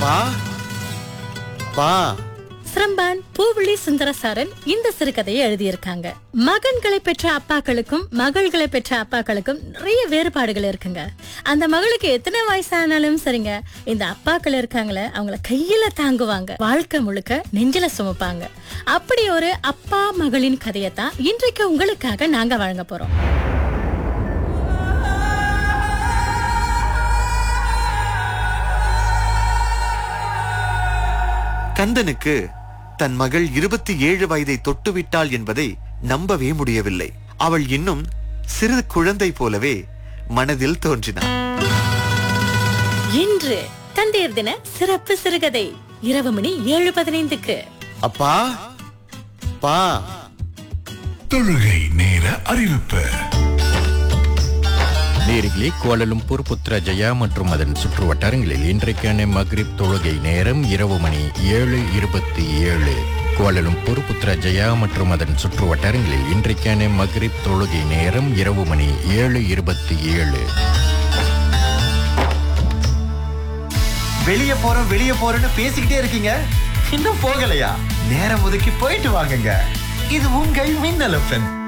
பா பா சிரம்பான் பூவிழி சுந்தரசாரன் இந்த சிறுகதையை எழுதியிருக்காங்க. மகன்களை பெற்ற அப்பாக்களுக்கும் மகள்களை பெற்ற அப்பாக்களுக்கும் நிறைய வேறுபாடுகள் இருக்குங்க. அந்த மகளுக்கு எத்தனை வயசானாலும் சரிங்க, இந்த அப்பாக்கள் இருக்காங்களே அவங்கள கையில தாங்குவாங்க, வாழ்க்கை முழுக்க நெஞ்சில சுமப்பாங்க. அப்படி ஒரு அப்பா மகளின் கதையத்தான் இன்றைக்கு உங்களுக்காக நாங்க வழங்க போறோம். கந்தனுக்கு தன் மகள் 27 வயதை தொட்டுவிட்டாள் என்பதை நம்பவே முடியவில்லை. அவள் இன்னும் சிறு குழந்தை போலவே மனதில் தோன்றினாள். இன்று தந்தையர் தின சிறப்பு சிறுகதை இரவு மணி 7:15க்கு. அப்பா பா தொழுகை நேர அறிவிப்பு. நேரிலே கோலாலம்பூர், புத்ராஜயா மற்றும் அதன் சுற்று வட்டாரங்களில் இன்றைக்கான மக்ரிப் தொழுகை நேரம் இரவு மணி 7:27. கோலாலம்பூர், புத்ராஜயா மற்றும் அதன் சுற்று வட்டாரங்களில் இன்றைக்கான மக்ரிப் தொழுகை நேரம் இரவு மணி 7:27. வெளியே போறோம்னு பேசிக்கிட்டே இருக்கீங்க, இன்னும் போகலையா? நேரம் ஒதுக்கி போயிட்டு வாங்குங்க. இது உங்கள் மின்னல் எஃப்எம்.